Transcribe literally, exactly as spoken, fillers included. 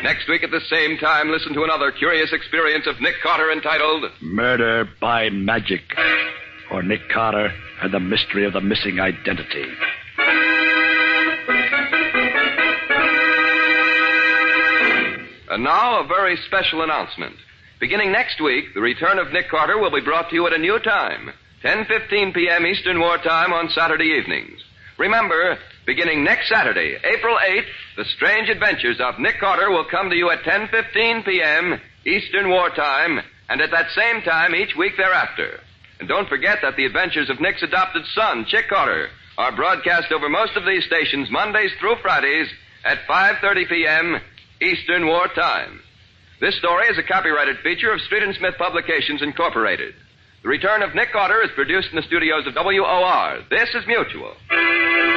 Next week at the same time, listen to another curious experience of Nick Carter entitled Murder by Magic, or Nick Carter and the Mystery of the Missing Identity. And now, a very special announcement. Beginning next week, the return of Nick Carter will be brought to you at a new time, ten fifteen p.m. Eastern Wartime on Saturday evenings. Remember, beginning next Saturday, April eighth, the strange adventures of Nick Carter will come to you at ten fifteen p.m. Eastern Wartime, and at that same time each week thereafter. And don't forget that the adventures of Nick's adopted son, Chick Carter, are broadcast over most of these stations Mondays through Fridays at five thirty p.m. Eastern Wartime. This story is a copyrighted feature of Street and Smith Publications, Incorporated. The return of Nick Carter is produced in the studios of W O R. This is Mutual.